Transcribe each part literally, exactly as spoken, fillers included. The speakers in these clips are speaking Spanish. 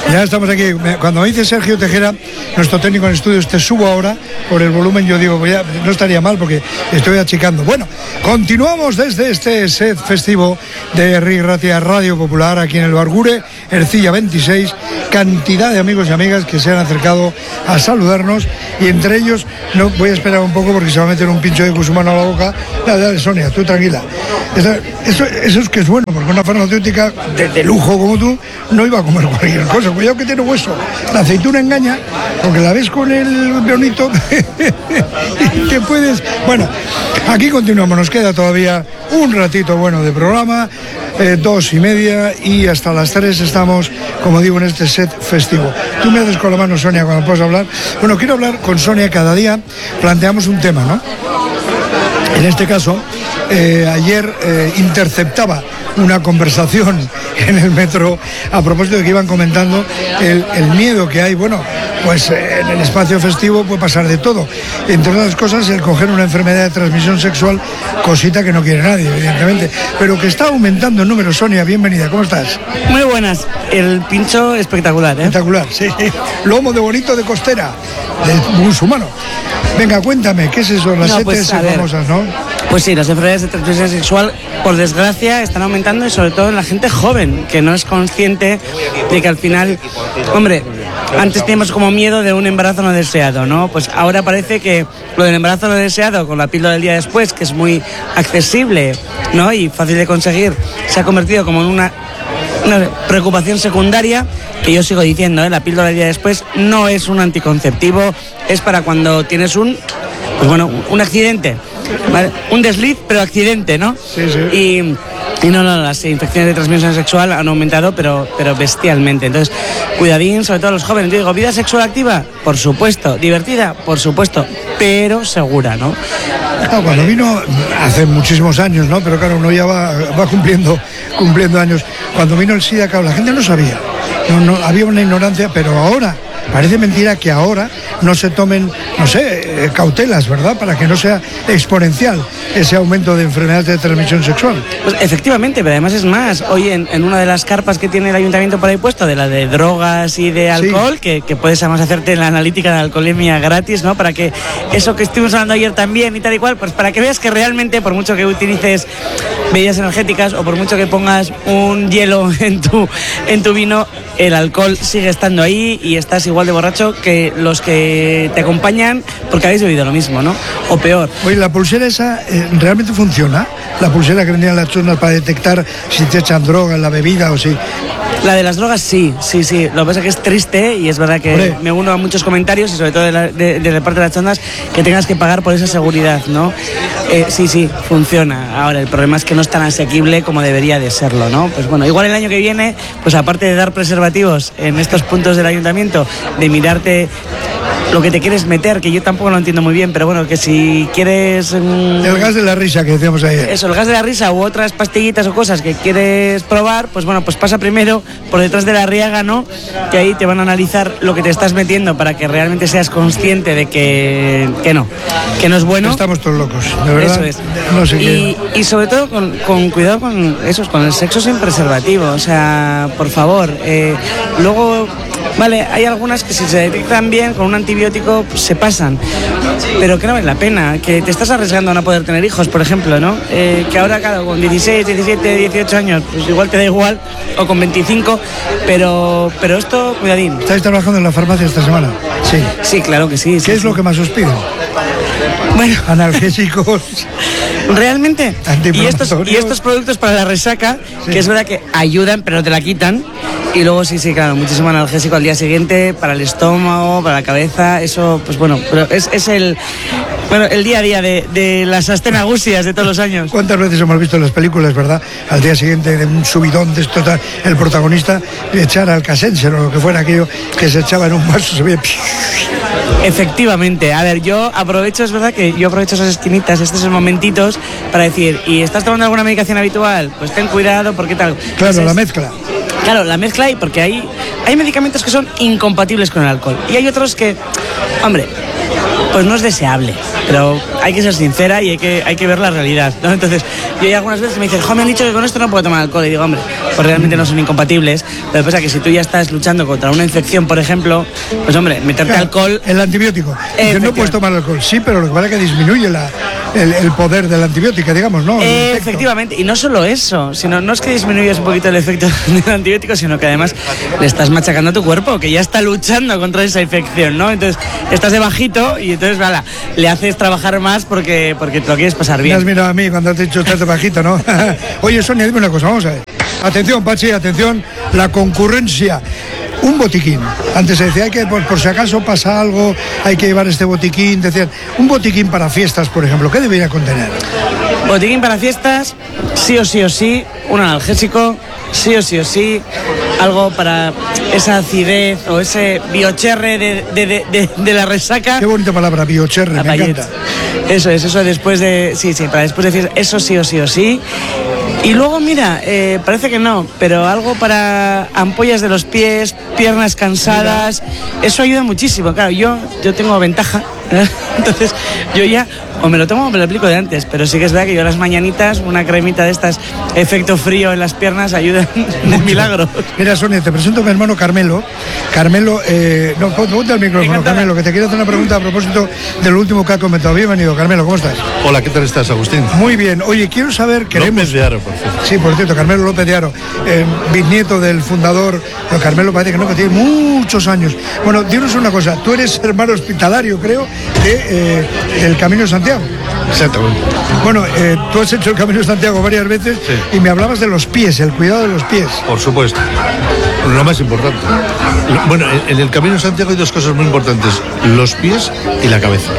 Ya estamos aquí. Cuando me dice Sergio Tejera, nuestro técnico en estudios, te subo ahora por el volumen, yo digo, pues ya, no estaría mal porque estoy achicando. Bueno, continuamos desde este set festivo de Herri Ratia Radio Popular aquí en el Bargure, Ercilla veintiséis. Cantidad de amigos y amigas que se han acercado a saludarnos, y entre ellos, no voy a esperar un poco porque se va a meter un pincho de cusumano a la boca. Dale, dale, Sonia, tú tranquila. Eso, eso, eso es que es bueno, porque una farmacéutica de, de lujo como tú no iba a comer cualquier cosa. Cuidado que tiene hueso. La aceituna engaña, porque la ves con el bonito y te puedes... Bueno, aquí continuamos, nos queda todavía un ratito bueno de programa, eh, dos y media, y hasta las tres estamos, como digo, en este set festivo. Tú me haces con la mano, Sonia, cuando puedas hablar. Bueno, quiero hablar con Sonia. Cada día planteamos un tema, ¿no? En este caso, eh, ayer eh, interceptaba una conversación en el metro a propósito de que iban comentando el, el miedo que hay. Bueno, pues eh, en el espacio festivo puede pasar de todo, entre otras cosas el coger una enfermedad de transmisión sexual, cosita que no quiere nadie, evidentemente, pero que está aumentando en número. Sonia, bienvenida, ¿cómo estás? Muy buenas, el pincho espectacular, ¿eh? Espectacular, sí. Lomo de bonito de costera, del musulmano. Venga, cuéntame, ¿qué es eso? Las no, pues, E T S famosas, ¿no? Pues sí, las enfermedades de transmisión sexual, por desgracia, están aumentando, y sobre todo en la gente joven, que no es consciente de que al final, hombre, antes teníamos como miedo de un embarazo no deseado, ¿no? Pues ahora parece que lo del embarazo no deseado, con la píldora del día después, que es muy accesible, ¿no? Y fácil de conseguir, se ha convertido como en una, una preocupación secundaria, que yo sigo diciendo, ¿eh? La píldora del día después no es un anticonceptivo, es para cuando tienes un, pues bueno, un accidente, ¿vale? Un desliz, pero accidente, ¿no? Sí, sí. Y... Y no, no, las infecciones de transmisión sexual han aumentado, pero, pero bestialmente. Entonces, cuidadín, sobre todo los jóvenes. Yo digo, ¿vida sexual activa? Por supuesto. ¿Divertida? Por supuesto. Pero segura, ¿no? No, cuando vino, hace muchísimos años, ¿no? Pero claro, uno ya va, va cumpliendo, cumpliendo años. Cuando vino el SIDA, claro, la gente no sabía. No, no, había una ignorancia, pero ahora... Parece mentira que ahora no se tomen, no sé, eh, cautelas, ¿verdad? Para que no sea exponencial ese aumento de enfermedades de transmisión sexual. Pues efectivamente, pero además es más. Hoy en, en una de las carpas que tiene el ayuntamiento por ahí puesto, de la de drogas y de alcohol, sí, que, que puedes además hacerte la analítica de alcoholemia gratis, ¿no? Para que eso que estuvimos hablando ayer también y tal y cual, pues para que veas que realmente, por mucho que utilices bebidas energéticas o por mucho que pongas un hielo en tu, en tu vino, el alcohol sigue estando ahí y estás igual de borracho que los que te acompañan porque habéis bebido lo mismo, ¿no? O peor. Oye, ¿la pulsera esa eh, realmente funciona? La pulsera que vendían las chunas para detectar si te echan droga en la bebida o si... La de las drogas sí, sí, sí. Lo que pasa es que es triste y es verdad que Hombre. me uno a muchos comentarios y sobre todo de la, de, de la parte de las chondas que tengas que pagar por esa seguridad, ¿no? Eh, sí, sí, funciona. Ahora, el problema es que no es tan asequible como debería de serlo, ¿no? Pues bueno, igual el año que viene, pues aparte de dar preservativos en estos puntos del ayuntamiento, de mirarte lo que te quieres meter, que yo tampoco lo entiendo muy bien, pero bueno, que si quieres... Mmm, el gas de la risa que decíamos ayer. Eso, el gas de la risa u otras pastillitas o cosas que quieres probar, pues bueno, pues pasa primero por detrás de la riaga, ¿no? Que ahí te van a analizar lo que te estás metiendo para que realmente seas consciente de que, que no, que no es bueno. Estamos todos locos, de verdad. Eso es. No sé y, qué. y sobre todo con, con cuidado con eso, con el sexo sin preservativo, o sea, por favor. Eh, luego... Vale, hay algunas que si se detectan bien con un antibiótico pues, se pasan, pero que no vale la pena, que te estás arriesgando a no poder tener hijos, por ejemplo, ¿no? Eh, que ahora, claro, con dieciséis, diecisiete, dieciocho años, pues igual te da igual, o con veinticinco, pero, pero esto, cuidadín. ¿Estáis trabajando en la farmacia esta semana? Sí. Sí, claro que sí. ¿Qué sí, es sí. lo que más os piden? Bueno, analgésicos. Realmente. Y estos, y estos productos para la resaca, sí, que es verdad que ayudan, pero no te la quitan. Y luego sí, sí, claro, muchísimo analgésico al día siguiente, para el estómago, para la cabeza, eso, pues bueno, pero es, es el bueno el día a día de, de las astenagusias de todos los años. ¿Cuántas veces hemos visto en las películas, verdad? Al día siguiente de un subidón de esto, el protagonista echar al casense o lo que fuera aquello que se echaba en un vaso, se veía... Efectivamente, a ver, yo aprovecho, es verdad que yo aprovecho esas esquinitas, estos momentitos para decir, ¿y estás tomando alguna medicación habitual? Pues ten cuidado, porque tal. Claro, Entonces, la mezcla. Claro, la mezcla hay, porque hay, hay medicamentos que son incompatibles con el alcohol y hay otros que, hombre, pues no es deseable, pero hay que ser sincera y hay que, hay que ver la realidad, ¿no? Entonces, yo hay algunas veces me dicen, jo, me han dicho que con esto no puedo tomar alcohol, y digo, hombre, pues realmente no son incompatibles, pero pasa que si tú ya estás luchando contra una infección, por ejemplo, pues hombre, meterte claro, alcohol... El antibiótico, que no puedes tomar alcohol, sí, pero lo que pasa es que disminuye la, el, el poder del antibiótico, digamos, ¿no? Eh, efectivamente, y no solo eso, sino no es que disminuyas un poquito el efecto del antibiótico, sino que además le estás machacando a tu cuerpo, que ya está luchando contra esa infección, ¿no? Entonces, estás de bajito y entonces, vale, le haces trabajar más porque, porque te lo quieres pasar bien. Me has mirado a mí cuando te he dicho estás de bajito, ¿no? Oye, Sonia, dime una cosa, vamos a ver. Atención, Pachi, atención, la concurrencia. Un botiquín. Antes se decía que por, por si acaso pasa algo, hay que llevar este botiquín. Decían, un botiquín para fiestas, por ejemplo, ¿qué debería contener? Botiquín para fiestas, sí o sí o sí, un analgésico, sí o sí o sí, algo para esa acidez o ese biocherre de, de, de, de, de la resaca. Qué bonita palabra, biocherre, me encanta. Eso es, eso después de, sí, sí, para después de fiestas, eso sí o sí o sí. Y luego, mira, eh, parece que no, pero algo para ampollas de los pies, piernas cansadas, mira. Eso ayuda muchísimo. Claro, yo, yo tengo ventaja, ¿eh? Entonces yo ya o me lo tomo o me lo aplico de antes, pero sí que es verdad que yo las mañanitas, una cremita de estas, efecto frío en las piernas, ayuda de milagro. Mira, Sonia, te presento a mi hermano Carmelo. Carmelo, eh, no, ponte al micrófono, Carmelo, que te quiero hacer una pregunta a propósito de lo último que ha comentado. Bienvenido, Carmelo, ¿cómo estás? Hola, ¿qué tal estás, Agustín? Muy bien. Oye, quiero saber, queremos... López de Haro, por cierto. Sí, por cierto, Carmelo López de Haro, eh, bisnieto del fundador, pero Carmelo parece que no, que tiene muchos años. Bueno, dinos una cosa, tú eres hermano hospitalario, creo, de, eh, del Camino de Santiago. Exactamente. Bueno, eh, tú has hecho el Camino de Santiago varias veces, sí, y me hablabas de los pies, el cuidado de los pies. Por supuesto. Lo más importante. Bueno, en el Camino de Santiago hay dos cosas muy importantes: los pies y la cabeza.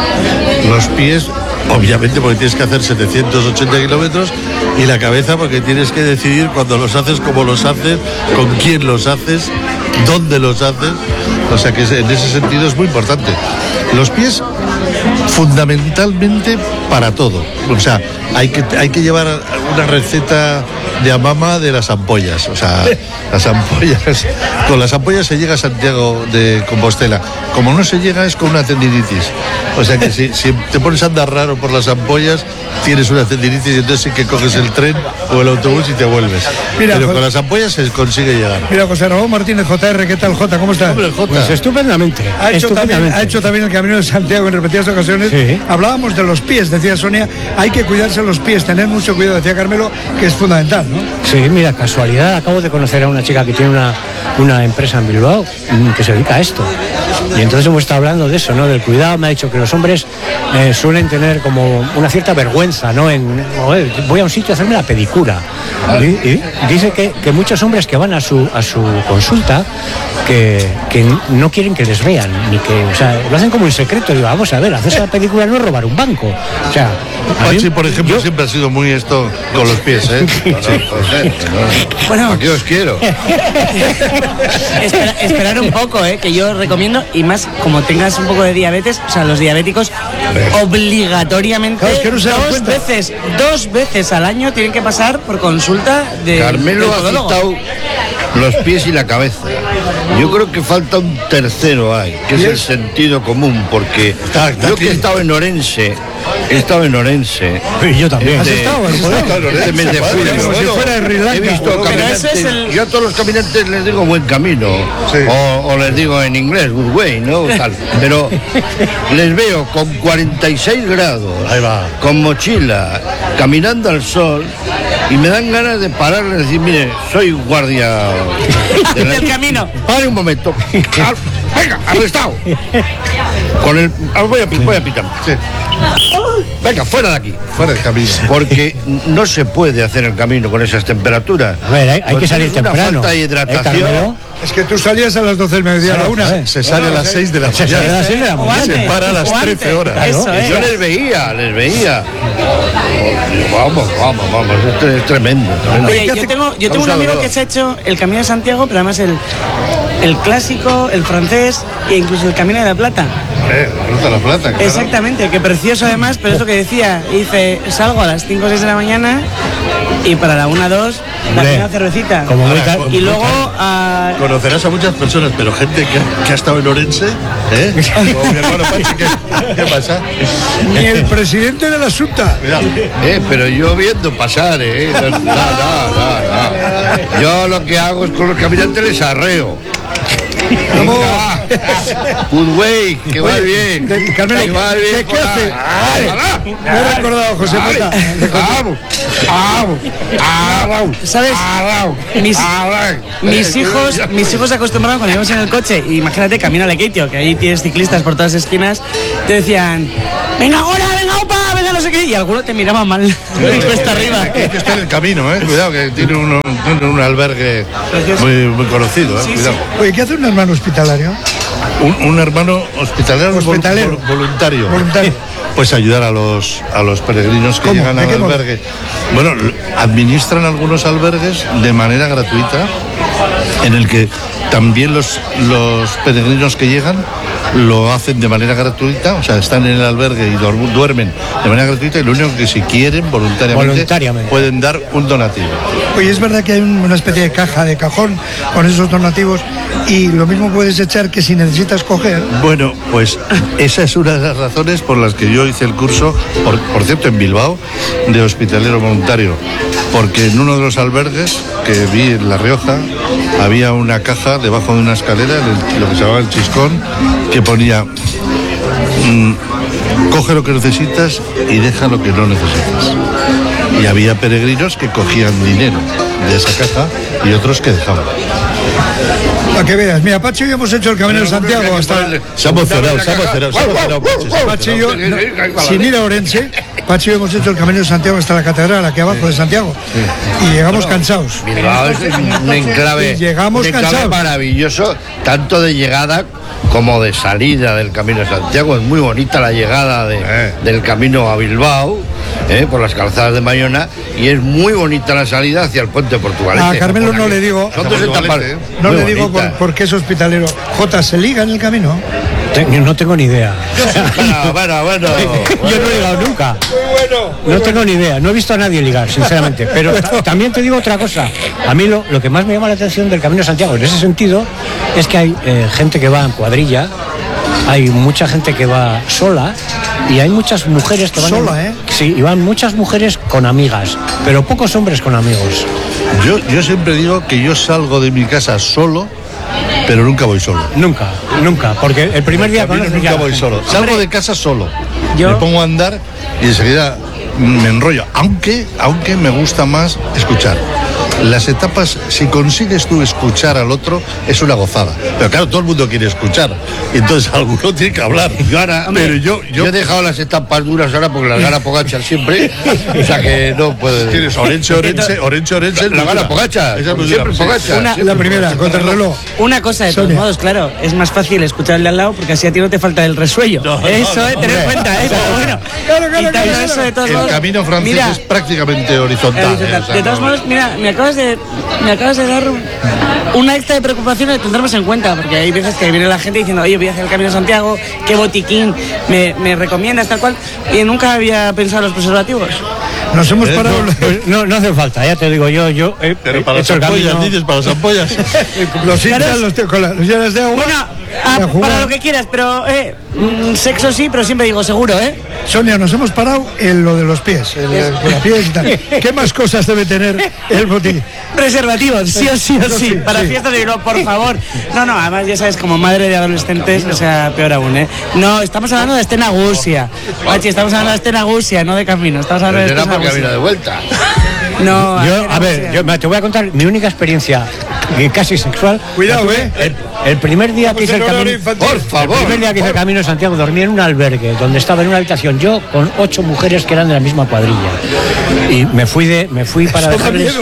Los pies, obviamente, porque tienes que hacer setecientos ochenta kilómetros, y la cabeza porque tienes que decidir cuándo los haces, cómo los haces, con quién los haces, dónde los haces. O sea que en ese sentido es muy importante. Los pies, fundamentalmente para todo. O sea, hay que, hay que llevar una receta de Amama de las ampollas. O sea, las ampollas. Con las ampollas se llega a Santiago de Compostela. Como no se llega es con una tendinitis. O sea que si, si te pones a andar raro por las ampollas, tienes una tendinitis y entonces sí que coges el tren o el autobús y te vuelves. Mira, pero con las ampollas se consigue llegar. Mira, José Ramón Martínez, J R, ¿qué tal, J? ¿Cómo estás? Hombre, J. Pues estupendamente. Ha hecho, estupendamente. También, ha hecho también el Camino de Santiago en repetidas ocasiones. Sí. Hablábamos de los pies, decía Sonia, hay que cuidarse los pies, tener mucho cuidado, decía Carmelo, que es fundamental, ¿no? Sí, mira, casualidad, acabo de conocer a una chica que tiene una, una empresa en Bilbao que se dedica a esto. Y entonces hemos estado hablando de eso, ¿no? Del cuidado. Me ha dicho que los hombres eh, suelen tener como una cierta vergüenza, ¿no? En, joder, voy a un sitio a hacerme la pedicura. Y, y dice que, que muchos hombres que van a su, a su consulta que, que no quieren que les vean, ni que, o sea, lo hacen como en secreto. Digo, vamos a ver, hacerse la pedicura no es robar un banco. O sea, Pachi, por ejemplo, yo... siempre ha sido muy esto con los pies, ¿eh? No, no, José, no. Bueno, ¿a qué os quiero? Espera, esperar un poco, ¿eh? Que yo recomiendo, y más como tengas un poco de diabetes, o sea, los diabéticos obligatoriamente claro, es que no se dos cuenta. veces, dos veces al año tienen que pasar por consulta de Carmelo ha citado los pies y la cabeza. Yo creo que falta un tercero ahí, que es el sentido común, porque está, está yo aquí. que he estado en Orense, he estado en Orense. Y yo también. ¿Has estado? ¿Has estado? Este mes de julio. Como si fuera de Sri Lanka. He visto caminantes. Es el... Yo a todos los caminantes les digo buen camino, sí. o, o les digo en inglés good way, ¿no? Tal. Pero les veo con cuarenta y seis grados, ahí va, con mochila, caminando al sol, y me dan ganas de pararles y decir, mire, soy guardia del de camino. Pare un momento. Al, venga, arrestado. Con el. Voy a, voy a pitar. Sí. Venga, fuera de aquí. Fuera del camino. Porque no se puede hacer el camino con esas temperaturas. A ver, hay, hay que salir temprano. Una falta de hidratación. ¿Eh, es que tú salías a las doce del mediodía a la una. Eh, se sale bueno, a las seis de la mañana. Se sale a las seis de la mañana. Se para a las trece horas. Claro. Es. Yo les veía, les veía. Vamos, vamos, vamos. Esto es tremendo. tremendo. Oye, yo tengo, yo tengo un amigo que se ha hecho el Camino de Santiago, pero además el, el clásico, el francés e incluso el Camino de la Plata. Eh, la Ruta de la Plata, claro. Exactamente, que precioso además, pero es lo que decía, dice, salgo a las cinco o seis de la mañana y para la una dos la primera cervecita. Como muy tar- y luego a... Conocerás a muchas personas, pero gente que, ha- que ha estado en Orense, ¿eh? Como mi hermano Pachi, ¿qué, ¿qué pasa? Ni el presidente de la Junta. Cuidado. Eh, pero yo viendo pasar, ¿eh? No, no, no, no. Yo lo que hago es con los caminantes les arreo. Pudway, que va bien. De- Carmelo, que va bien. ¿qué- qué hace? Ay, Me he recordado, José Mota. Vamos, vamos, vamos. ¿Sabes? Mis, mis hijos mis hijos se acostumbraban cuando íbamos en el coche, imagínate, camino a Lekeitio, que ahí tienes ciclistas por todas esquinas, te decían, venga ahora, venga opa, venga no sé qué, y alguno te miraba mal, cuesta arriba. Hay que estar en el camino, ¿eh? Cuidado, que tiene un, tiene un albergue muy, muy conocido, ¿eh? Sí, Cuidado. Oye, ¿qué hace un hermano hospitalario? Un, un hermano hospitalero, vol- Hospitalero. vol- voluntario. Voluntario. Pues ayudar a los, a los peregrinos que ¿Cómo? llegan ¿De al qué modo? albergue. Bueno, l- administran algunos albergues de manera gratuita, en el que también los, los peregrinos que llegan lo hacen de manera gratuita, o sea, están en el albergue y duerm- duermen de manera gratuita, y lo único que si quieren voluntariamente, Voluntariamente. pueden dar un donativo. Oye, es verdad que hay un- una especie de caja, de cajón con esos donativos y lo mismo puedes echar que si necesitas coger. Bueno, pues esa es una de las razones por las que yo hice el curso, por, por cierto, en Bilbao, de hospitalero voluntario. Porque en uno de los albergues que vi en La Rioja había una caja debajo de una escalera, el- lo que se llamaba el chiscón, que ponía mm, coge lo que necesitas y deja lo que no necesitas. Y había peregrinos que cogían dinero de esa caja y otros que dejaban. Para que veas, mira, Pachi y yo hemos hecho el Camino de Santiago hasta... Se ha emocionado, se ha emocionado, se ha emocionado, Pachi, se ha Pachi y emocionado. yo, no, sin ir a Orense, Pachi y yo hemos hecho el Camino de Santiago hasta la catedral, aquí abajo de Santiago. Y llegamos cansados. Bilbao es un enclave, Y llegamos un enclave cansados. maravilloso, tanto de llegada como de salida del Camino de Santiago. Es muy bonita la llegada de- Eh. del camino a Bilbao, eh, por las calzadas de Bayona, y es muy bonita la salida hacia el puente Portugalete. A Carmelo Por no aquí. le digo- Son dos etapas. Portugalete, No muy le digo por, bonitas. por qué es hospitalero. Jota, ¿se liga en el camino? Te- no tengo ni idea. Bueno, bueno, bueno. Yo no he ligado nunca. No tengo ni idea. No he visto a nadie ligar, sinceramente. Pero ta- también te digo otra cosa. A mí lo, lo que más me llama la atención del Camino de Santiago en ese sentido es que hay eh, gente que va en cuadrilla, hay mucha gente que va sola y hay muchas mujeres que van... Sola, en- ¿eh? Sí, y van muchas mujeres con amigas, pero pocos hombres con amigos. Yo, yo siempre digo que yo salgo de mi casa solo, pero nunca voy solo. Nunca, nunca. Porque el primer día Camino conoces ya nunca a la voy gente. solo. Salgo de casa solo. Yo- Me pongo a andar y enseguida me enrollo. Aunque, aunque me gusta más escuchar. Las etapas, si consigues tú escuchar al otro, es una gozada. Pero claro, todo el mundo quiere escuchar. Y entonces alguno tiene que hablar. Yo ahora, Pero yo, yo yo he dejado las etapas duras ahora porque las gana Pogacar siempre. O sea que no puede. tienes Orense, Orense, Orense, Orense. La gana Pogacar. Esa es muy Siempre dura. Pogacar. Una- La primera, contra el reloj. Una cosa de todos Sonia. modos, claro, es más fácil escuchar al de al lado porque así a ti no te falta el resuello. No, no, eso, no, eh, tener en hombre. cuenta, eh, pero bueno. Claro, claro, Quitando claro, eso claro. de todos El modos. camino francés mira, es prácticamente eh, horizontal. de, ¿eh? O sea, de todos no- modos, mira, me acabas de, me acabas de dar un- una extra de preocupación que tendremos en cuenta, porque hay veces que viene la gente diciendo, oye, voy a hacer el Camino de Santiago, qué botiquín me, me recomiendas, tal cual, y nunca había pensado en los preservativos. Nos hemos Eh, parado... Pues no, no hace falta, ya te digo yo, yo he, Pero he para las hecho el ampollas, camino. dices, para las ampollas. Los hinchas, los te- con las llenas de agua. Bueno, para ah, jugar. para lo que quieras, pero eh, mm, sexo sí, pero siempre digo seguro, ¿eh? Sonia, nos hemos parado en lo de los pies, en el- con los pies y tal. ¿Qué más cosas debe tener el botín? Preservativos, sí o sí o Eso sí. sí, Para sí. fiestas de Bilbao, por favor. No, no, además ya sabes, como madre de adolescentes, o sea, peor aún, ¿eh? No, estamos hablando de Estena Gusia. Pachi, estamos hablando de Estena Gusia, no de camino. Estamos hablando de Será Estena porque ha venido de Gusia. vuelta. No, Yo, Estena a ver, Gusia. yo me- te voy a contar mi única experiencia eh, casi sexual. Cuidado, ¿eh? El, el primer día que hice el en horario camino, infantil. Por el favor. primer día que hice el Camino de Santiago dormí en un albergue donde estaba en una habitación yo con ocho mujeres que eran de la misma cuadrilla y me fui de, me fui para Eso da dejarles, miedo.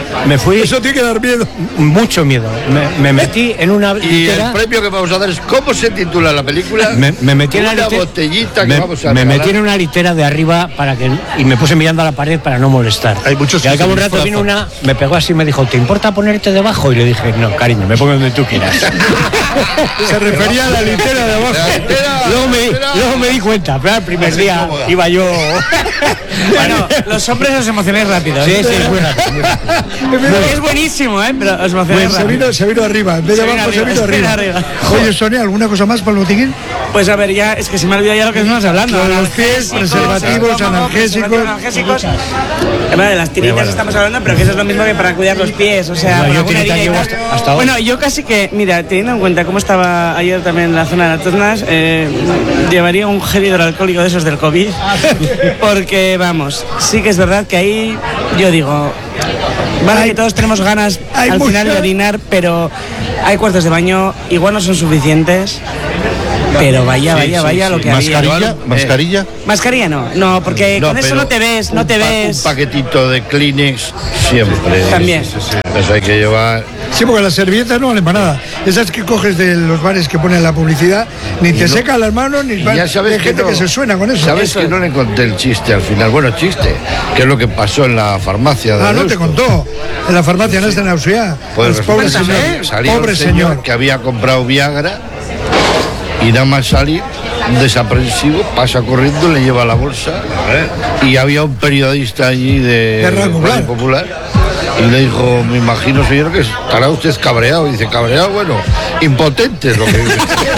me fui... Eso tiene que dar miedo. Mucho miedo. Me, me metí en una Y litera... el premio que vamos a dar es ¿cómo se titula la película? Me, me metí en una una litera... botellita que me, vamos a me regalar. metí en una litera de arriba para que y me puse mirando a la pared para no molestar. Hay muchos y al que cabo se un rato vino disfrazan. una, me pegó así y me dijo, ¿te importa ponerte debajo? Y le dije, no, cariño, me pongo donde tú quieras. Se refería a la litera de abajo. La litera, luego, me, di- litera. luego me di cuenta, pero el primer día iba yo... Bueno, los hombres os emocionáis rápido. Sí, ¿eh? sí, muy rápido. Es buenísimo, ¿eh? Pero os emocionáis Pues se rápido. vino, se vino arriba, en vez de Se vino abajo se arriba, vino se vino arriba. arriba. Oye, Sonia, ¿alguna cosa más para el botiquín? Pues a ver, ya es que se me ha olvidado ya lo que estamos hablando. Lo de los pies, Analgésicos, preservativos, estómago, analgésicos. preservativos, analgésicos. Eh, Bueno, de las tiritas estamos hablando, pero que eso es lo mismo que para cuidar los pies, o sea, Bueno, con yo alguna tirita herida y llevo tal. hasta- hasta hoy. Bueno, yo casi que, mira, teniendo en cuenta cómo estaba ayer también en la zona de las Tuznas, eh, llevaría un gel hidroalcohólico de esos del COVID, porque vamos, sí que es verdad que ahí yo digo, vale Hay- que todos tenemos ganas hay al final mucha- de orinar, pero hay cuartos de baño, igual no son suficientes, pero vaya, Sí, vaya, sí, vaya sí. lo que había. Mascarilla, Eh, mascarilla. Mascarilla no, no, porque No, con eso pero no te ves, no un te pa- ves. Un paquetito de Kleenex siempre. También. Sí, sí, sí. Eso hay que llevar. Sí, porque las servilletas no valen para nada. Esas que coges de los bares que ponen la publicidad, ni te no- secan las manos, ni Y ya sabes hay que gente no. que se suena con eso. Sabes Eso que es. no le conté el chiste al final. Bueno, chiste, que es lo que pasó en la farmacia de Ah, no te Deusto. contó. En la farmacia no está en Auxiliar. Pues pobre resulta que señor. salió Pobre un señor, señor. que había comprado Viagra y nada más salir desaprensivo, pasa corriendo, le lleva la bolsa y había un periodista allí de, De Radio Popular. Radio Popular y le dijo, me imagino señor que estará usted cabreado. Y dice, cabreado, bueno, impotente es lo que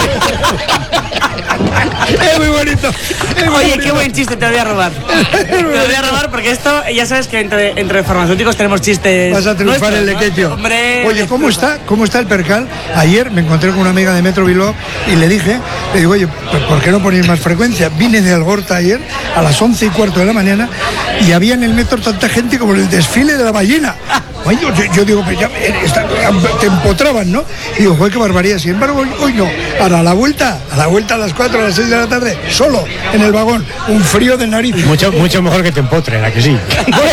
Es muy bonito. Es muy Oye, bonito. qué buen chiste, te lo voy a robar. Te lo voy a robar porque esto, ya sabes que entre, entre farmacéuticos tenemos chistes. Vas a triunfar el nuestros, ¿no? lequecho. Hombre. Oye, ¿cómo está? ¿Cómo está el percal? Ayer me encontré con una amiga de Metro Bilbao y le dije, le digo, oye, pues, ¿por qué no ponéis más frecuencia? Vine de Algorta ayer a las once y cuarto de la mañana y había en el metro tanta gente como en el desfile de la ballena. Oye, yo, yo digo, pues ya eh, está- te empotraban, ¿no? Y digo, joder, qué barbaridad. Sin embargo, hoy, hoy no. Ahora, a la vuelta, a la vuelta a las cuatro, a las seis de la tarde, solo en el vagón, un frío de nariz. Mucho, mucho mejor que te empotren, ¿a que sí?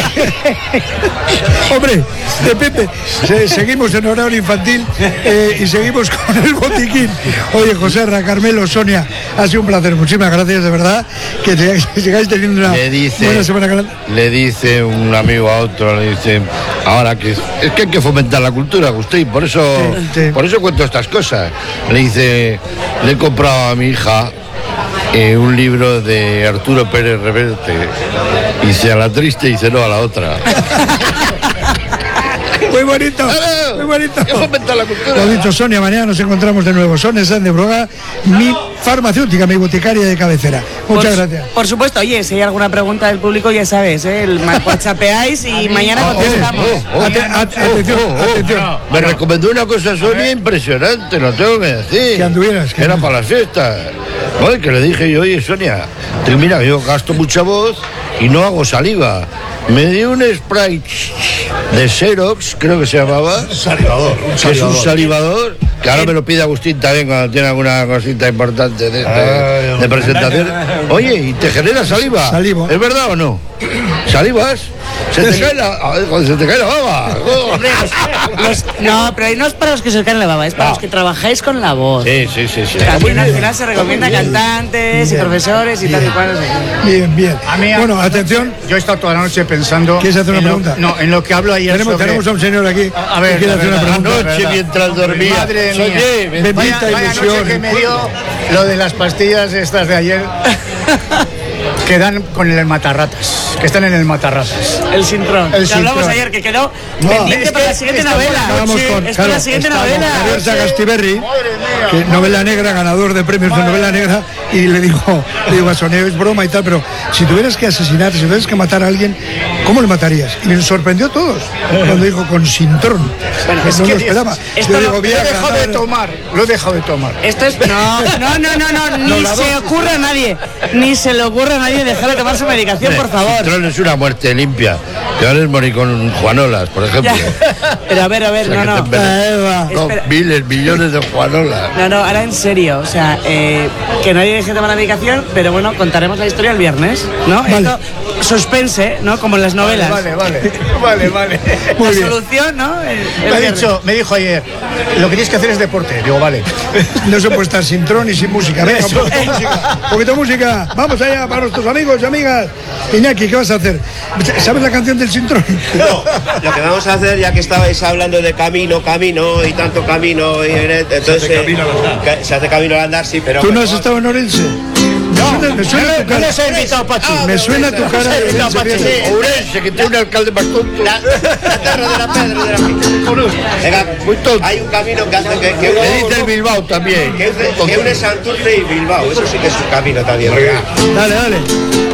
Hombre, de Pepe, se- seguimos en horario infantil eh, y seguimos con el botiquín. Oye, José Ra, Carmelo, Sonia, ha sido un placer. Muchísimas gracias, de verdad, que, te, que sigáis teniendo una le dice, buena semana. Gal- le dice un amigo a otro, le dice, ahora que es que hay que fomentar la cultura, Agustín, por eso, Sí, sí. por eso cuento estas cosas. Le dice, le he comprado a mi hija eh, un libro de Arturo Pérez Reverte. Y dice, a la triste, y dice, no, a la otra. Muy bonito, Claro, muy bonito. hay que fomentar la cultura. Lo ha dicho Sonia, mañana nos encontramos de nuevo. Sonia Sanz de Broga, mi farmacéutica, mi boticaria de cabecera. Muchas por, gracias. Por supuesto, oye, si hay alguna pregunta del público, ya sabes, ¿eh? El WhatsAppeáis y mañana contestamos. Oh, oh, Ate- ate- atención, oh, oh, atención. Me recomendó una cosa Sonia impresionante, lo tengo que decir. Que anduvieras, que Era andu- para las fiestas. Oye, que le dije yo, oye, Sonia, te- mira, yo gasto mucha voz y no hago saliva. Me dio un spray de Xerox, creo que se llamaba. Salivador, un Que es un salivador, que ahora me lo pide Agustín también cuando tiene alguna cosita importante de, de- Ay, de presentación. Oye, ¿y te genera saliva? Salivo. ¿Es verdad o no? ¿Salivas? Se te cae la, a ver, cuando se te cae la baba. Oh. Hombre, los- los- no, pero no es para los que se os caen la baba, es para No. los que trabajáis con la voz. Sí, sí, sí, sí. También al final se recomienda cantantes y Bien. profesores y tal y cual. no sé qué. Bien, bien. A mí, Bueno, atención. Yo he estado toda la noche pensando. ¿Quieres hacer una en lo- pregunta? no, en lo que hablo ayer. Tenemos, sobre- tenemos a un señor aquí A ver, que quiere la hacer una verdad, pregunta. Anoche verdad. mientras dormía. Madre mía. Soñé, me- Bendita Vaya, vaya noche ilusión. que me dio lo de las pastillas estas de ayer que dan con el matarratas, que están en el matarratas. El Sintrón. El Que hablamos Sintrón. ayer, que quedó No, pendiente es para que la siguiente estamos- novela. Estábamos con, es claro, para la siguiente estábamos novela. con Javier Sagastiberri, que novela negra, ganador de premios de novela negra, y le dijo, le digo a Sonia, es broma y tal, pero si tuvieras que asesinar, si tuvieras que matar a alguien, ¿cómo le matarías? Y me sorprendió a todos cuando dijo con Sintrón. Bueno, que es no que lo esperaba. esto Yo lo- digo, Lo voy he a dejado ganar- de tomar, lo he dejado de tomar. Esto es. No, no, no, no, no, ni la se dosis. ocurra a nadie. Ni se le ocurra a nadie dejar de tomar su medicación, por favor. Citrón es una muerte limpia. Peor es morir con Juanolas, por ejemplo. Ya. Pero a ver, a ver, O sea, no, que no. te envenenan con Espera. miles, millones de Juanolas. No, no, ahora en serio, o sea, eh, que nadie deje de tomar la medicación, pero bueno, contaremos la historia el viernes, ¿no? Vale. Esto suspense, ¿no? Como en las novelas. Vale, vale, vale, vale. La solución, ¿no? El, el me, ha dicho, me dijo ayer, lo que tienes que hacer es deporte. Digo, vale. No se puede estar sin tron y sin música. Venga, un poquito de música. Un poquito de música. Vamos allá para nuestros amigos y amigas. Iñaki, ¿qué vas a hacer? ¿Sabes la canción del sin tron? No, lo que vamos a hacer, ya que estabais hablando de camino, camino y tanto camino, y, entonces se hace camino al andar. Se hace camino al andar, sí, pero... ¿Tú no has estado en Orense? No, me suena tu cara. No les he invitado, Pachi. Ah, me suena tu cara de Orense. Ourense, que tiene un alcalde más tonto. La, la terra de la pedra de la pica. Venga, muy tonto. Hay un camino que hace que... que Le dice el Bilbao también. Que, que une Santurce y Bilbao, eso sí que es un camino también. Dale, dale.